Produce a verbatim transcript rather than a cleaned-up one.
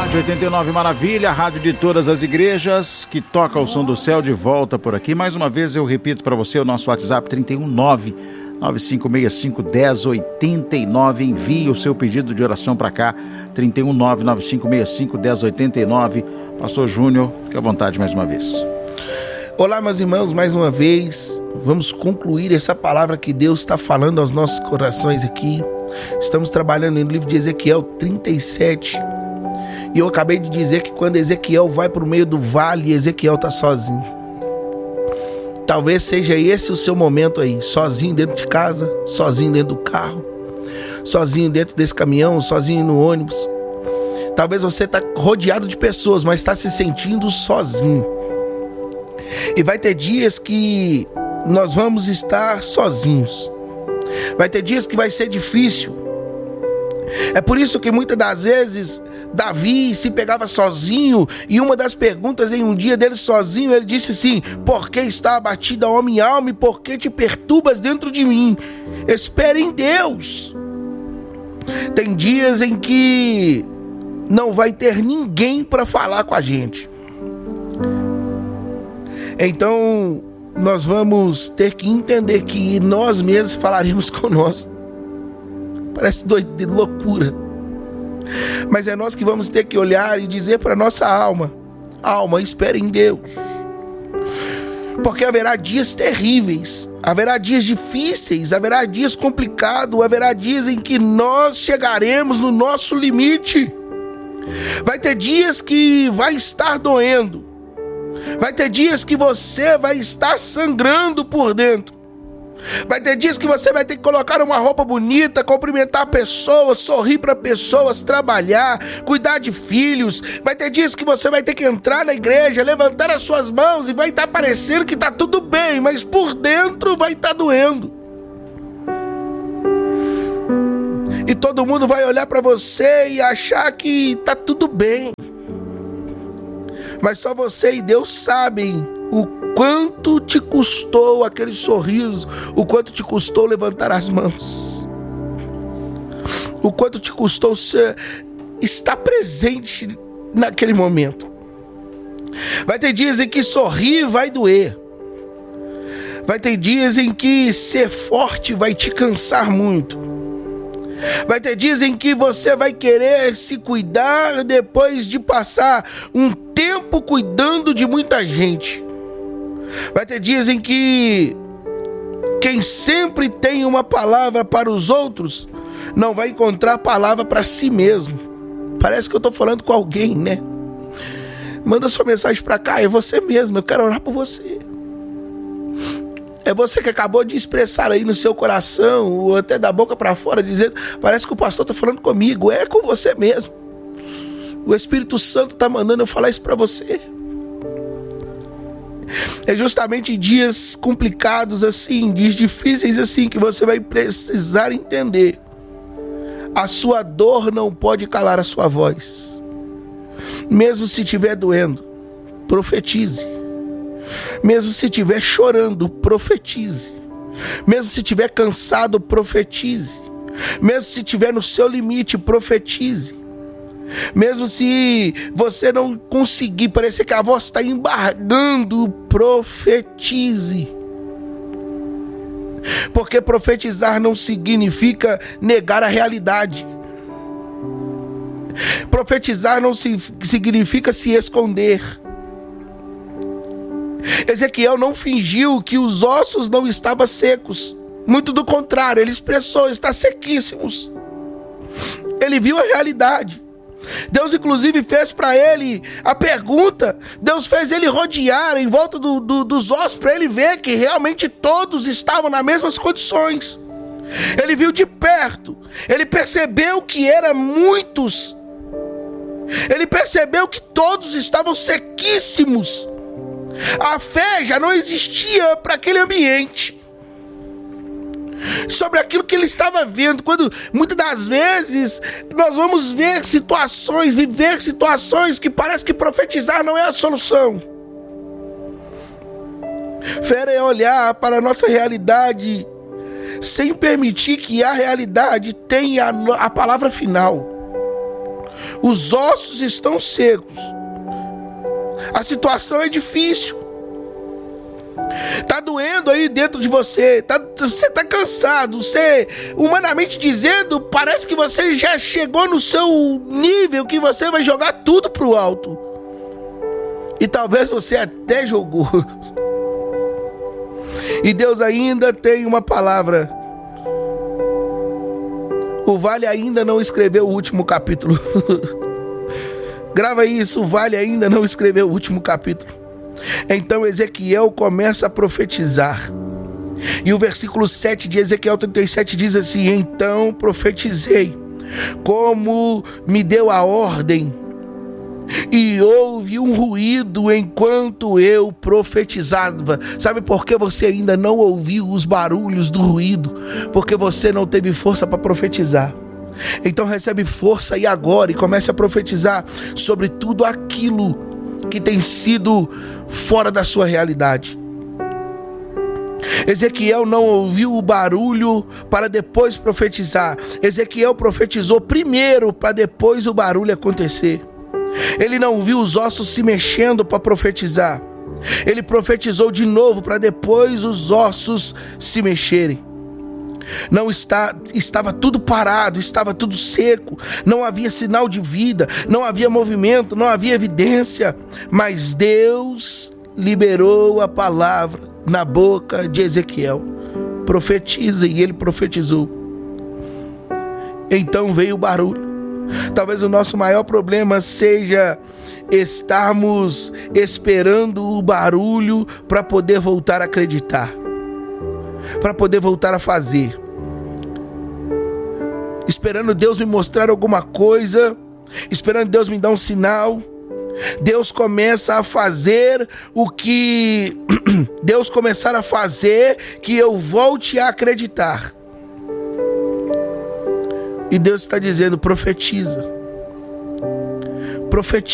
Rádio oitenta e nove Maravilha, rádio de todas as igrejas, que toca o som do céu, de volta por aqui. Mais uma vez eu repito para você o nosso WhatsApp trinta e um, nove nove cinco seis cinco, um zero oito nove. Envie o seu pedido de oração para cá, trinta e um, nove nove cinco seis cinco, um zero oito nove. Pastor Júnior, fique à vontade mais uma vez. Olá, meus irmãos, mais uma vez, vamos concluir essa palavra que Deus está falando aos nossos corações aqui. Estamos trabalhando no livro de Ezequiel trinta e sete. E eu acabei de dizer que quando Ezequiel vai para o meio do vale, Ezequiel está sozinho. Talvez seja esse o seu momento aí, sozinho dentro de casa, sozinho dentro do carro, sozinho dentro desse caminhão, sozinho no ônibus. Talvez você está rodeado de pessoas, mas está se sentindo sozinho. E vai ter dias que nós vamos estar sozinhos. Vai ter dias que vai ser difícil. É por isso que muitas das vezes Davi se pegava sozinho, e uma das perguntas em um dia dele sozinho, ele disse assim: por que está abatida a minha alma e por que te perturbas dentro de mim? Espere em Deus. Tem dias em que não vai ter ninguém para falar com a gente. Então nós vamos ter que entender que nós mesmos falaremos conosco. Parece doido, loucura. Mas é nós que vamos ter que olhar e dizer para nossa alma: alma, espere em Deus. Porque haverá dias terríveis, haverá dias difíceis, haverá dias complicados, haverá dias em que nós chegaremos no nosso limite. Vai ter dias que vai estar doendo. Vai ter dias que você vai estar sangrando por dentro. Vai ter dias que você vai ter que colocar uma roupa bonita, cumprimentar pessoas, sorrir para pessoas, trabalhar, cuidar de filhos. Vai ter dias que você vai ter que entrar na igreja, levantar as suas mãos e vai estar parecendo que está tudo bem, mas por dentro vai estar doendo. E todo mundo vai olhar para você e achar que está tudo bem. Mas só você e Deus sabem o quanto te custou aquele sorriso, o quanto te custou levantar as mãos, o quanto te custou ser, estar presente naquele momento. Vai ter dias em que sorrir vai doer. Vai ter dias em que ser forte vai te cansar muito. Vai ter dias em que você vai querer se cuidar depois de passar um tempo cuidando de muita gente. Vai ter dias em que quem sempre tem uma palavra para os outros não vai encontrar palavra para si mesmo. Parece que eu estou falando com alguém, né? Manda sua mensagem para cá, é você mesmo, eu quero orar por você. É você que acabou de expressar aí no seu coração, ou até da boca para fora, dizendo: parece que o pastor está falando comigo. É com você mesmo. O Espírito Santo está mandando eu falar isso para você. É justamente em dias complicados assim, dias difíceis assim, que você vai precisar entender: a sua dor não pode calar a sua voz. Mesmo se estiver doendo, profetize. Mesmo se estiver chorando, profetize. Mesmo se estiver cansado, profetize. Mesmo se estiver no seu limite, profetize. Mesmo se você não conseguir, parecer que a voz está embargando, profetize. Porque profetizar não significa negar a realidade. Profetizar não significa se esconder. Ezequiel não fingiu que os ossos não estavam secos. Muito do contrário, ele expressou: está sequíssimos. Ele viu a realidade. Deus inclusive fez para ele a pergunta. Deus fez ele rodear em volta do, do, dos ossos, para ele ver que realmente todos estavam nas mesmas condições. Ele viu de perto. Ele percebeu que eram muitos. Ele percebeu que todos estavam sequíssimos. A fé já não existia para aquele ambiente. Sobre aquilo que ele estava vendo. Quando muitas das vezes nós vamos ver situações, viver situações que parece que profetizar não é a solução. Fé é olhar para a nossa realidade sem permitir que a realidade tenha a palavra final. Os ossos estão secos. A situação é difícil. Tá doendo aí dentro de você. Tá, você tá cansado. Você, humanamente dizendo, parece que você já chegou no seu nível, que você vai jogar tudo pro alto. E talvez você até jogou. E Deus ainda tem uma palavra. O vale ainda não escreveu o último capítulo. Grava isso, o vale ainda não escreveu o último capítulo. Então Ezequiel começa a profetizar. E o versículo sete de Ezequiel trinta e sete diz assim: então profetizei, como me deu a ordem, e houve um ruído enquanto eu profetizava. Sabe por que você ainda não ouviu os barulhos do ruído? Porque você não teve força para profetizar. Então recebe força e agora, e comece a profetizar sobre tudo aquilo que tem sido fora da sua realidade. Ezequiel não ouviu o barulho para depois profetizar. Ezequiel profetizou primeiro para depois o barulho acontecer. Ele não viu os ossos se mexendo para profetizar. Ele profetizou de novo para depois os ossos se mexerem. Não está, estava tudo parado, estava tudo seco, não havia sinal de vida, não havia movimento, não havia evidência, mas Deus liberou a palavra na boca de Ezequiel. Profetiza, e ele profetizou. Então veio o barulho. Talvez o nosso maior problema seja estarmos esperando o barulho para poder voltar a acreditar, para poder voltar a fazer, esperando Deus me mostrar alguma coisa, esperando Deus me dar um sinal. Deus começa a fazer o que Deus começar a fazer que eu volte a acreditar. E Deus está dizendo: profetiza, profetiza.